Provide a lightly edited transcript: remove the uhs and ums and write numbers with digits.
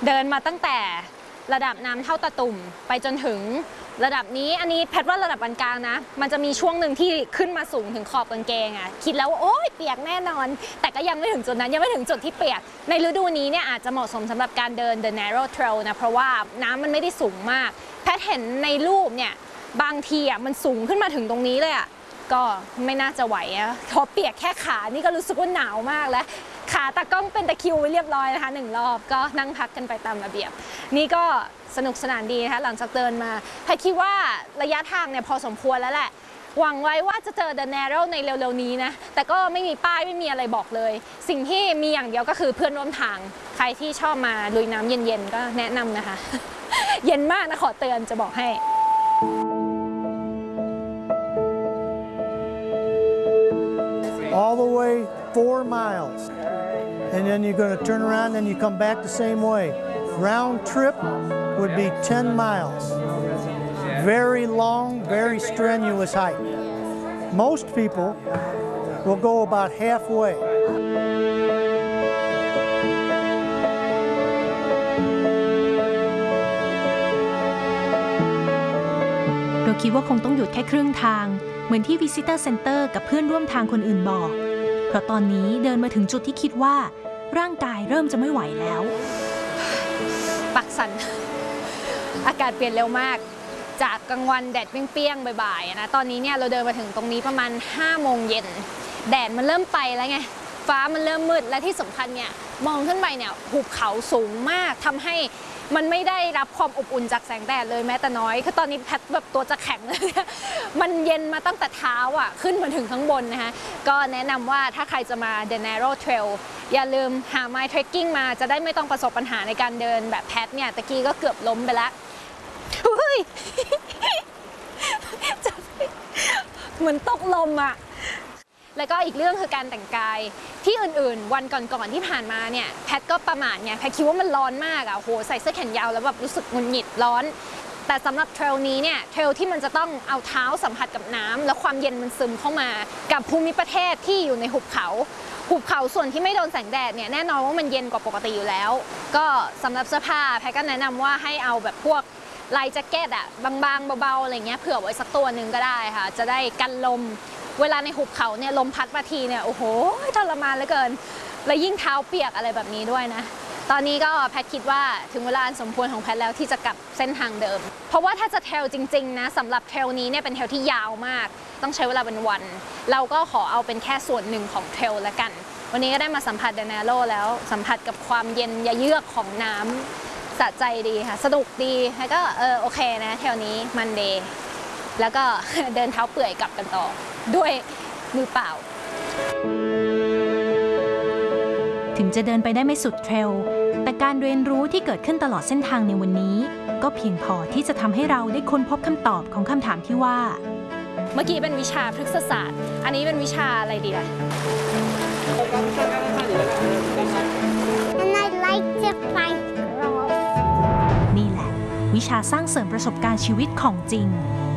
เดินมาตั้งแต่ระดับน้ำเท่าตะตุ่มไปจนถึงระดับนี้อันนี้แพทว่าระดับปานกลางนะมันจะมีช่วงหนึ่งที่ขึ้นมาสูงถึงขอบกางเกงอ่ะคิดแล้วว่าโอ๊ยเปียกแน่นอนแต่ก็ยังไม่ถึงจุดนั้นยังไม่ถึงจุดที่เปียกในฤดูนี้เนี่ยอาจจะเหมาะสมสำหรับการเดิน The Narrow Trail นะเพราะว่าน้ำมันไม่ได้สูงมากแพทเห็นในรูปเนี่ยบางทีอ่ะมันสูงขึ้นมาถึงตรงนี้เลยอ่ะก็ไม่น่าจะไหวอะพอเปียกแค่ขานี่ก็รู้สึกว่าหนาวมากแล้วขาตากล้องเป็นตะคริวไว้เรียบร้อยนะคะ1 รอบก็นั่งพักกันไปตามระเบียบนี่ก็สนุกสนานดีนะคะหลังจากเดินมาแพทคิดว่าระยะทางเนี่ยพอสมควรแล้วแหละหวังไว้ว่าจะเจอ The Narrow ในเร็วๆนี้นะแต่ก็ไม่มีป้ายไม่มีอะไรบอกเลยสิ่งที่มีอย่างเดียวก็คือเพื่อนร่วมทางใครที่ชอบมาลุยน้ำเย็นๆก็แนะนำนะคะ เย็นมากนะขอเตือนจะบอกให้ all the way 4 miles and then you're going to turn around and you come back the same way. Round trip would be 10 miles. Very long, very strenuous hike. Most people will go about halfway. เราคิดว่าคงต้องหยุดแค่ครึ่งทางเหมือนที่ Visitor Center กับเพื่อนร่วมทางคนอื่นบอกเพราะตอนนี้เดินมาถึงจุดที่คิดว่าร่างกายเริ่มจะไม่ไหวแล้วปักสันอากาศเปลี่ยนเร็วมากจากกลางวันแดดเปรี้ยงๆบ่ายๆนะตอนนี้เนี่ยเราเดินมาถึงตรงนี้ประมาณ5 โมงเย็นแดดมันเริ่มไปแล้วไงฟ้ามันเริ่มมืดและที่สำคัญเนี่ยมองขึ้นไปเนี่ยหุบเขาสูงมากทำให้มันไม่ได้รับความอบอุ่นจากแสงแดดเลยแม้แต่น้อยคือตอนนี้แพทแบบตัวจะแข็งเลยมันเย็นมาตั้งแต่เท้าอ่ะขึ้นมาถึงข้างบนนะคะก็แนะนำว่าถ้าใครจะมา The Narrow Trail อย่าลืมหา My Trekking มาจะได้ไม่ต้องประสบปัญหาในการเดินแบบแพทเนี่ยตะกี้ก็เกือบล้มไปแล้วเหมือนตกลมอ่ะแล้วก็อีกเรื่องคือการแต่งกายที่อื่นๆวันก่อนๆที่ผ่านมาเนี่ยแพทก็ประมาทไงแพทคิดว่ามันร้อนมากอ่ะโหใส่เสื้อแขนยาวแล้วแบบรู้สึกหงุดหงิดร้อนแต่สำหรับเทรลนี้เนี่ยเทรลที่มันจะต้องเอาเท้าสัมผัสกับน้ำแล้วความเย็นมันซึมเข้ามากับภูมิประเทศที่อยู่ในหุบเขาส่วนที่ไม่โดนแสงแดดเนี่ยแน่นอนว่ามันเย็นกว่าปกติอยู่แล้วก็สำหรับเสื้อผ้าแพทก็แนะนำว่าให้เอาแบบพวกลายแจ็คเก็ตอ่ะบางๆเบาๆอะไรเงี้ยเผื่อไว้สักตัวหนึ่งก็ได้ค่ะจะได้กันลมเวลาในหุบเขาเนี่ยลมพัดมาทีเนี่ยโอ้โหทรมานเหลือเกินและยิ่งเท้าเปียกอะไรแบบนี้ด้วยนะตอนนี้ก็แพทคิดว่าถึงเวลาสมควรของแพทแล้วที่จะกลับเส้นทางเดิมเพราะว่าถ้าจะเทรลจริงๆนะสำหรับเทรลนี้เนี่ยเป็นเทรลที่ยาวมากต้องใช้เวลาเป็นวันเราก็ขอเอาเป็นแค่ส่วนหนึ่งของเทรลละกันวันนี้ก็ได้มาสัมผัส The Narrow แล้วสัมผัสกับความเย็นเยือกของน้ำสะใจดีค่ะสนุกดีแล้วก็โอเคนะเทรลนี้มันเดย์แล้วก็เดินเท้าเปื่อยกลับกันต่อด้วยมือเปล่าถึงจะเดินไปได้ไม่สุดเทรลแต่การเรียนรู้ที่เกิดขึ้นตลอดเส้นทางในวันนี้ก็เพียงพอที่จะทำให้เราได้ค้นพบคำตอบของคำถามที่ว่าเมื่อกี้เป็นวิชาพฤกษศาสตร์อันนี้เป็นวิชาอะไรดีล่ะ And I like to find girls นี่แหละวิชาสร้างเสริมประสบการณ์ชีวิตของจริง